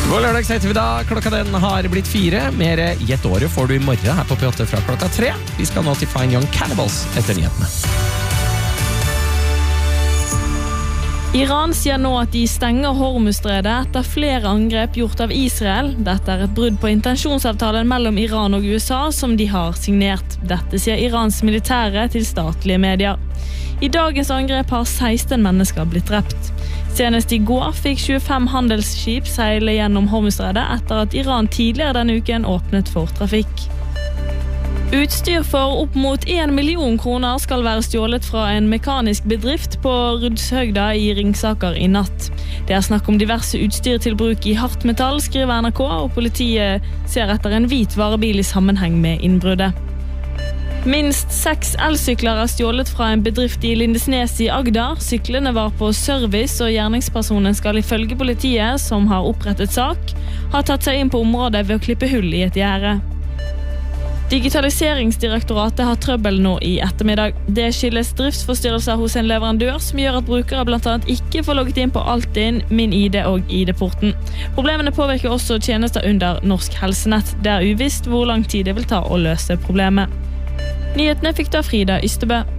God lørdag setter vi da. Klokka den har blitt 4. Mer Gjett året får du I morgen her på P8 fra klokka 3. Vi skal nå til Fine Young Cannibals etter nyhetene. Iran sier nå at de stenger Hormuzstredet etter flere angrep gjort av Israel. Dette et brudd på intensjonsavtalen mellom Iran og USA som de har signert. Dette sier Irans militære til statlige medier. I dagens angrep har 16 mennesker blitt drept. Senest I går fikk 25 handelsskip seile gjennom Hormuzstredet etter at Iran tidligere denne uken åpnet for trafikk. Utstyr for opp mot 1 million kroner skal være stjålet fra en mekanisk bedrift på Rudshøgda I Ringsaker I natt. Det snakk om diverse utstyr til bruk I hardt metall, skriver NRK, og politiet ser etter en hvit varebil I sammenheng med innbruddet. Minst 6 elsykler stjålet fra en bedrift I Lindesnes I Agder. Syklene var på service, og gjerningspersonen skal ifølge politiet, som har opprettet sak, ha tatt seg inn på området ved å klippe hull I et gjerde. Digitaliseringsdirektoratet har trøbbel nå I ettermiddag. Det skyldes driftsforstyrrelser hos en leverandør som gjør at brukere blant annet ikke får logget inn på Altinn, Min ID og ID-porten. Problemene påvirker også tjenester under Norsk Helsenett. Det uvisst hvor lang tid det vil ta å løse problemet. Nyhetene fikk da Frida Ystebø.